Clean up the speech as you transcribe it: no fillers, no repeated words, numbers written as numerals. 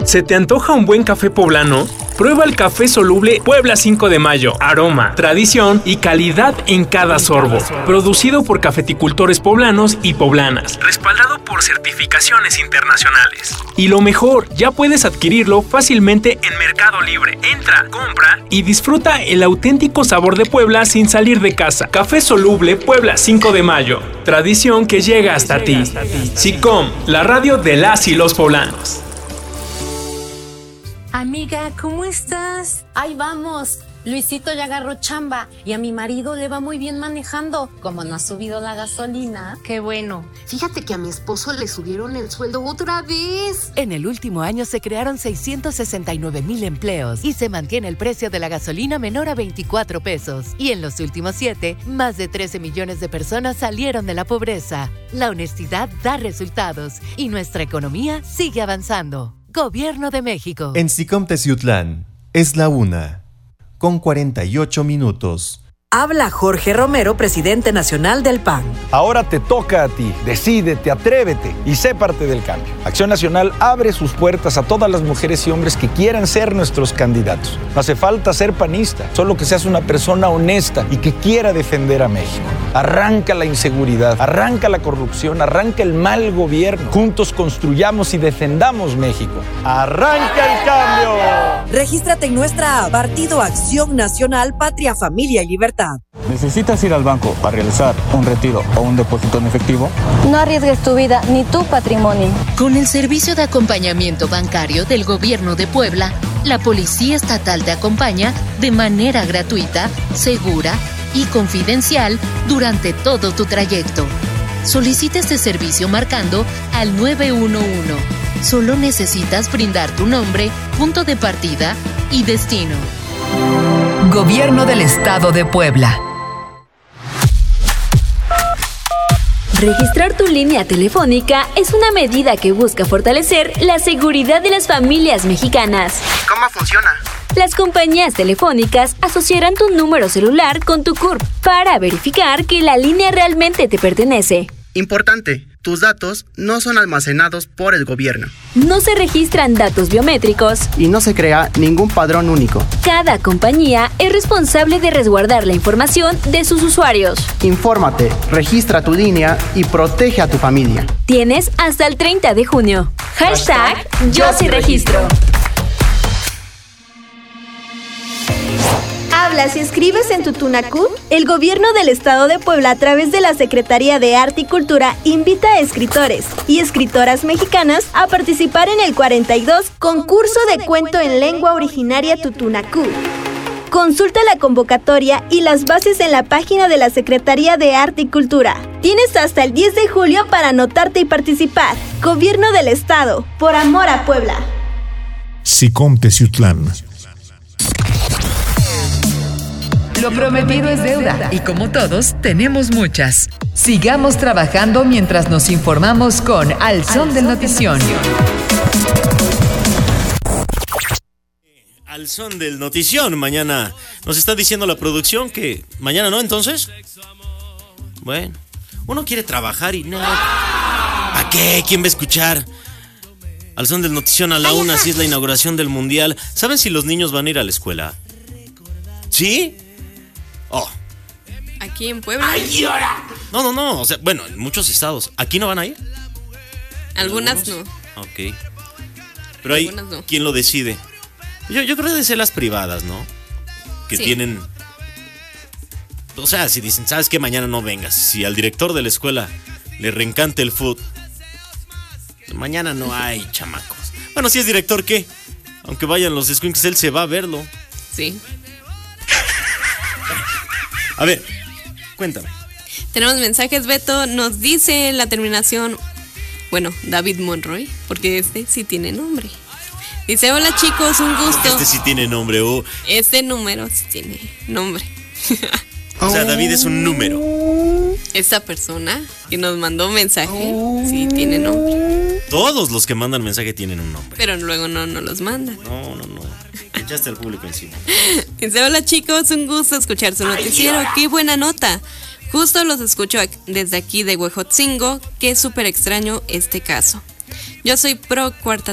¿Se te antoja un buen café poblano? Prueba el café soluble Puebla 5 de Mayo. Aroma, tradición y calidad en cada sorbo. Producido por cafeticultores poblanos y poblanas. Respaldado por certificaciones internacionales. Y lo mejor, ya puedes adquirirlo fácilmente en Mercado Libre. Entra, compra y disfruta el auténtico sabor de Puebla sin salir de casa. Café soluble Puebla 5 de Mayo. Tradición que llega hasta ti. SICOM, la radio de las y los poblanos. Amiga, ¿cómo estás? Ahí vamos. Luisito ya agarró chamba y a mi marido le va muy bien manejando. Como no ha subido la gasolina. Qué bueno. Fíjate que a mi esposo le subieron el sueldo otra vez. En el último año se crearon 669,000 empleos y se mantiene el precio de la gasolina menor a 24 pesos. Y en los últimos 7, más de 13 millones de personas salieron de la pobreza. La honestidad da resultados y nuestra economía sigue avanzando. Gobierno de México. En SICOM Teciutlán es la 1:48. Habla Jorge Romero, presidente nacional del PAN. Ahora te toca a ti. Decídete, atrévete y sé parte del cambio. Acción Nacional abre sus puertas a todas las mujeres y hombres que quieran ser nuestros candidatos. No hace falta ser panista, solo que seas una persona honesta y que quiera defender a México. Arranca la inseguridad, arranca la corrupción, arranca el mal gobierno. Juntos construyamos y defendamos México. ¡Arranca el cambio! Regístrate en nuestra app Partido Acción Nacional, Patria, Familia y Libertad. ¿Necesitas ir al banco para realizar un retiro o un depósito en efectivo? No arriesgues tu vida ni tu patrimonio. Con el servicio de acompañamiento bancario del Gobierno de Puebla, la Policía Estatal te acompaña de manera gratuita, segura y confidencial durante todo tu trayecto. Solicita este servicio marcando al 911. Solo necesitas brindar tu nombre, punto de partida y destino. Gobierno del Estado de Puebla. Registrar tu línea telefónica es una medida que busca fortalecer la seguridad de las familias mexicanas. ¿Cómo funciona? Las compañías telefónicas asociarán tu número celular con tu CURP para verificar que la línea realmente te pertenece. Importante, tus datos no son almacenados por el gobierno. No se registran datos biométricos. Y no se crea ningún padrón único. Cada compañía es responsable de resguardar la información de sus usuarios. Infórmate, registra tu línea y protege a tu familia. Tienes hasta el 30 de junio. Hashtag Yo sí registro. Hablas y escribes en tu Tunacú. El Gobierno del Estado de Puebla, a través de la Secretaría de Arte y Cultura, invita a escritores y escritoras mexicanas a participar en el 42 Concurso de Cuento en Lengua Originaria Tutunacú. Consulta la convocatoria y las bases en la página de la Secretaría de Arte y Cultura. Tienes hasta el 10 de julio para anotarte y participar. Gobierno del Estado, por amor a Puebla. SICOM Teciutlán. Lo prometido es deuda y como todos tenemos muchas. Sigamos trabajando mientras nos informamos con Al Son del Notición. Al Son del Notición. Mañana nos está diciendo la producción que mañana no, entonces. Bueno, uno quiere trabajar y no. ¿A qué? ¿Quién va a escuchar? Al Son del Notición a la 1, así es la inauguración del Mundial. ¿Saben si los niños van a ir a la escuela? ¿Sí? Oh. ¿Aquí en Puebla? ¡Ay, llora! No, o sea, bueno, en muchos estados. ¿Aquí no van a ir? Algunas no. Ok. Pero ahí, no. ¿Quién lo decide? Yo creo que debe ser las privadas, ¿no? Que sí. Tienen... O sea, si dicen, ¿sabes qué? Mañana no vengas. Si al director de la escuela le reencanta el fútbol, mañana no hay chamacos. Bueno, si es director, ¿qué? Aunque vayan los escuincles, él se va a verlo. Sí. A ver, cuéntame. Tenemos mensajes, Beto. Nos dice la terminación, bueno, David Monroy, porque este sí tiene nombre. Dice, hola chicos, un gusto. Este sí tiene nombre, oh. Este número sí tiene nombre. O sea, David es un número. Esta persona que nos mandó mensaje sí tiene nombre. Todos los que mandan mensaje tienen un nombre. Pero luego no los mandan. No. Echaste al público encima. Dice, hola chicos, un gusto escuchar su noticiero. Qué buena nota. Justo los escucho desde aquí de Huejotzingo. Qué súper extraño este caso. Yo soy pro cuarta